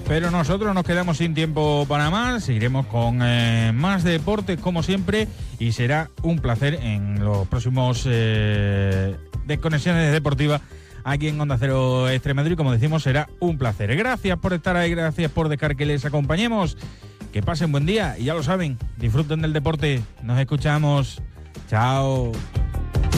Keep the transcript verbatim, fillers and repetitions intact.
Pero nosotros nos quedamos sin tiempo para más, seguiremos con eh, más deportes como siempre y será un placer en los próximos eh, desconexiones deportivas aquí en Onda Cero Extremadura y como decimos será un placer. Gracias por estar ahí, gracias por dejar que les acompañemos, que pasen buen día y ya lo saben, disfruten del deporte, nos escuchamos, chao.